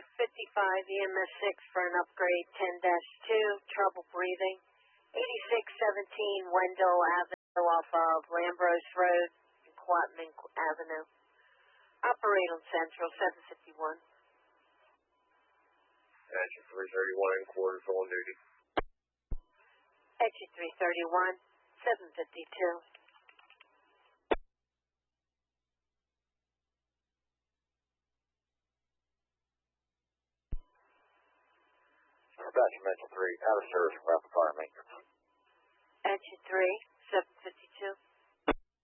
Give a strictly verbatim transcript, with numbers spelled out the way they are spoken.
fifty-five E M S six for an upgrade, ten dash two, trouble breathing. eighty-six seventeen Wendell Avenue off of Lambros Road and Quatman Avenue. Operate on Central, seven fifty-one. Engine three thirty-one in quarters on duty. Exit three thirty-one, seven fifty-two. Dispatch Engine three, out of service from rapid fire maintenance. Exit three, seven fifty-two.